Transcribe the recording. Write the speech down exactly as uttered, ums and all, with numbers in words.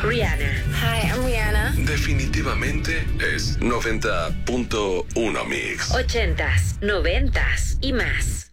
Rihanna. Hi, I'm Rihanna. Definitivamente es noventa punto uno Mix. Ochentas, noventas y más.